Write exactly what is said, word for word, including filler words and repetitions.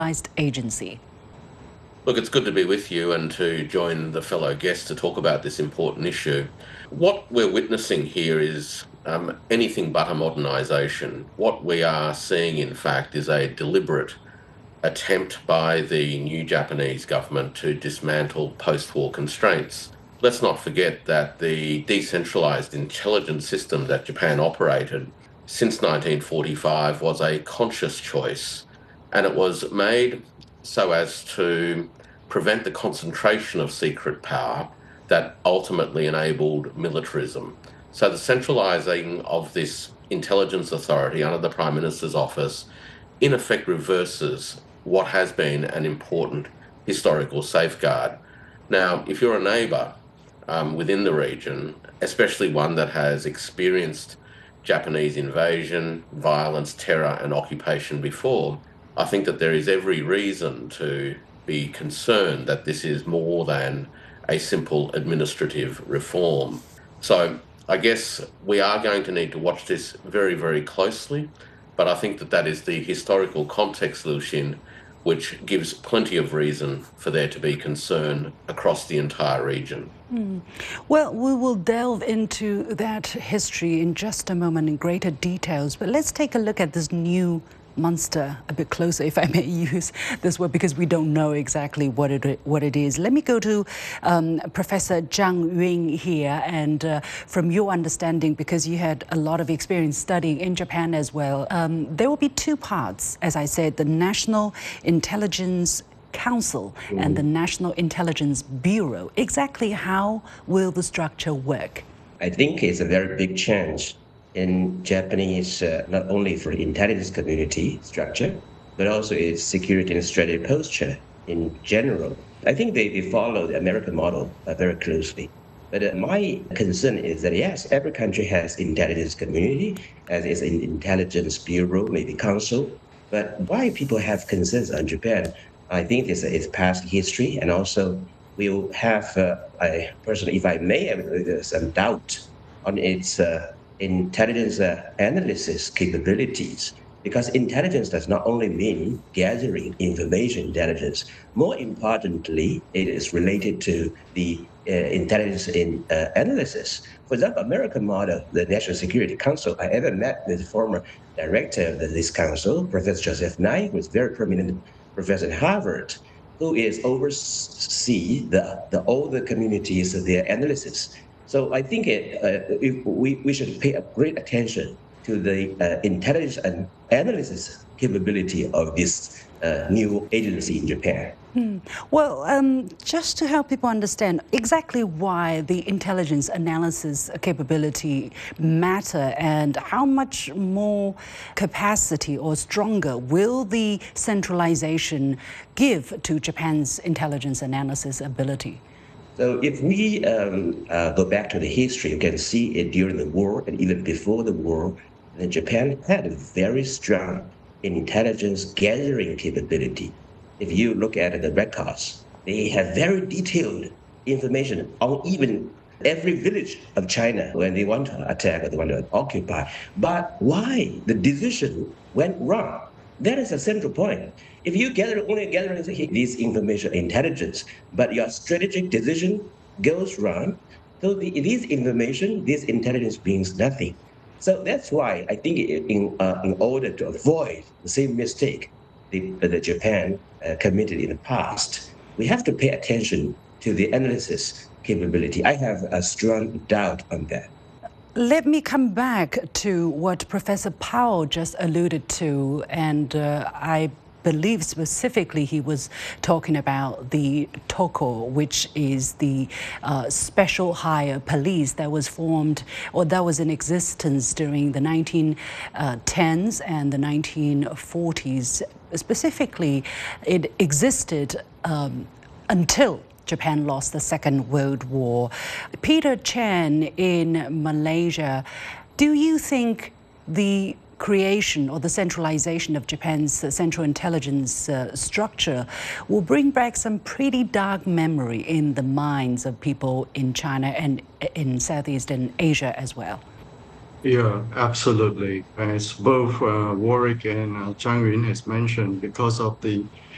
agency? Look, it's good to be with you and to join the fellow guests to talk about this important issue. What we're witnessing here is um, anything but a modernisation. What we are seeing, in fact, is a deliberate attempt by the new Japanese government to dismantle post war constraints. Let's not forget that the decentralised intelligence system that Japan operated since nineteen forty-five was a conscious choice, and it was made so as to prevent the concentration of secret power that ultimately enabled militarism. So the centralising of this intelligence authority under the Prime Minister's office in effect reverses what has been an important historical safeguard. Now, if you're a neighbour um, within the region, especially one that has experienced Japanese invasion, violence, terror, and occupation before, I think that there is every reason to be concerned that this is more than a simple administrative reform. So I guess we are going to need to watch this very, very closely. But I think that that is the historical context, Lucian, which gives plenty of reason for there to be concern across the entire region. Mm. Well, we will delve into that history in just a moment in greater details, but let's take a look at this new monster a bit closer, if I may use this word, because we don't know exactly what it what it is. Let me go to um, Professor Zhang Yun here, and uh, from your understanding, because you had a lot of experience studying in Japan as well, um, there will be two parts, as I said, the National Intelligence Council mm-hmm. and the National Intelligence Bureau. Exactly how will the structure work? I think it's a very big change in Japanese, uh, not only for the intelligence community structure, but also its security and strategy posture in general. I think they, they follow the American model uh, very closely. But uh, my concern is that, yes, every country has intelligence community, as is an intelligence bureau, maybe council. But why people have concerns on Japan, I think it's, it's past history, and also we will have, uh, I personally, if I may, have some doubt on its uh, intelligence uh, analysis capabilities, because intelligence does not only mean gathering information intelligence. More importantly, it is related to the uh, intelligence in uh, analysis. For example, American model, the National Security Council, I ever met with the former director of this council, Professor Joseph Nye, who is a very prominent professor at Harvard, who is oversee the, the all the communities of their analysis. So I think it, uh, if we, we should pay a great attention to the uh, intelligence and analysis capability of this uh, new agency in Japan. Hmm. Well, um, just to help people understand exactly why the intelligence analysis capability matter and how much more capacity or stronger will the centralization give to Japan's intelligence analysis ability? So if we um, uh, go back to the history, you can see it during the war and even before the war, that Japan had a very strong intelligence gathering capability. If you look at the records, they have very detailed information on even every village of China when they want to attack or they want to occupy. But why the decision went wrong? That is a central point. If you gather only gathering this information intelligence, but your strategic decision goes wrong, so the, this information, this intelligence means nothing. So that's why I think in uh, in order to avoid the same mistake the, the Japan uh, committed in the past, we have to pay attention to the analysis capability. I have a strong doubt on that. Let me come back to what Professor Powell just alluded to, and uh, I believe specifically he was talking about the TOCO, which is the uh, special hire police that was formed or that was in existence during the nineteen tens and the nineteen forties. Specifically, it existed um, until Japan lost the Second World War. Peter Chen in Malaysia, do you think the creation or the centralization of Japan's central intelligence uh, structure will bring back some pretty dark memory in the minds of people in China and in Southeastern Asia as well? Yeah, absolutely. As both uh, Warwick and uh, Zhang Yun has mentioned, because of the